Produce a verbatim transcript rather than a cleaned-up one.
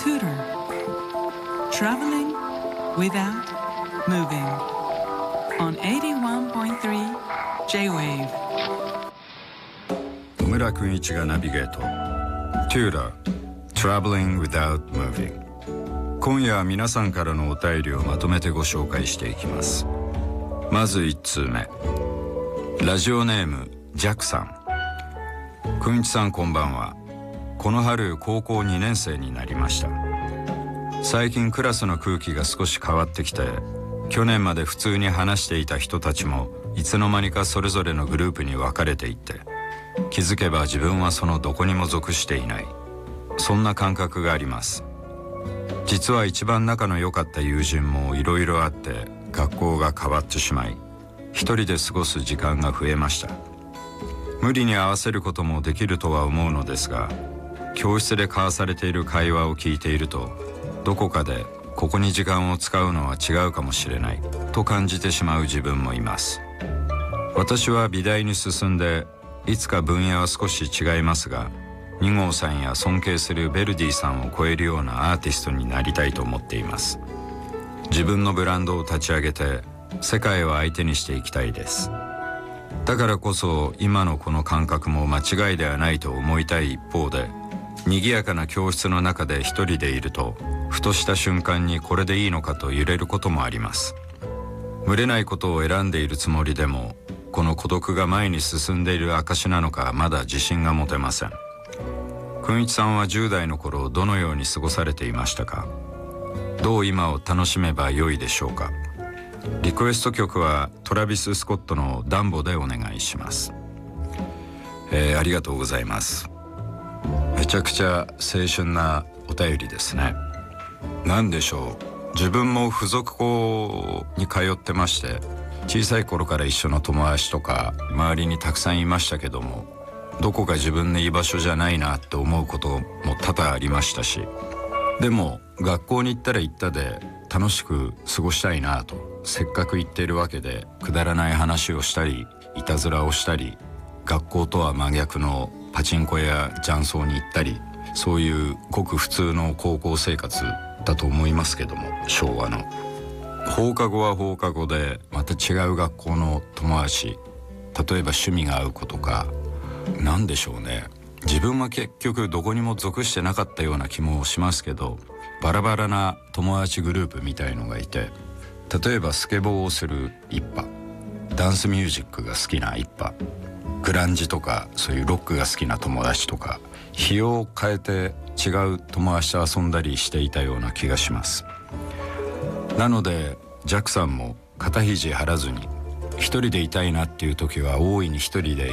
Tutor Traveling without moving on eighty-one point three J-Wave 野村君一がナビゲート Tutor Traveling without moving。 今夜は皆さんからのお便りをまとめてご紹介していきます。まずいち通目、ラジオネームジャックさん。君一さんこんばんは。この春高校にねん生になりました。最近クラスの空気が少し変わってきて、去年まで普通に話していた人たちもいつの間にかそれぞれのグループに分かれていって、気づけば自分はそのどこにも属していない、そんな感覚があります。実は一番仲の良かった友人もいろいろあって学校が変わってしまい、一人で過ごす時間が増えました。無理に合わせることもできるとは思うのですが、教室で交わされている会話を聞いていると、どこかでここに時間を使うのは違うかもしれないと感じてしまう自分もいます。私は美大に進んで、いつか分野は少し違いますが、に号さんや尊敬するヴェルディさんを超えるようなアーティストになりたいと思っています。自分のブランドを立ち上げて世界を相手にしていきたいです。だからこそ今のこの感覚も間違いではないと思いたい一方で、賑やかな教室の中で一人でいると、ふとした瞬間にこれでいいのかと揺れることもあります。群れないことを選んでいるつもりでも、この孤独が前に進んでいる証なのかまだ自信が持てません。君一さんはじゅう代の頃どのように過ごされていましたか？どう今を楽しめばよいでしょうか？リクエスト曲はトラビス・スコットのダンボでお願いします。えー、ありがとうございます。めちゃくちゃ青春なお便りですね。なんでしょう、自分も付属校に通ってまして、小さい頃から一緒の友達とか周りにたくさんいましたけども、どこか自分の居場所じゃないなって思うことも多々ありましたし、でも学校に行ったら行ったで楽しく過ごしたいなと、せっかく行っているわけでくだらない話をしたりいたずらをしたり、学校とは真逆のパチンコや雀荘に行ったり、そういうごく普通の高校生活だと思いますけども、昭和の放課後は放課後でまた違う学校の友達、例えば趣味が合う子とか、なんでしょうね、自分は結局どこにも属してなかったような気もしますけど、バラバラな友達グループみたいのがいて、例えばスケボーをする一派、ダンスミュージックが好きな一派、グランジとかそういうロックが好きな友達とか、日を変えて違う友達と遊んだりしていたような気がします。なのでジャックさんも肩肘張らずに、一人でいたいなっていう時は大いに一人で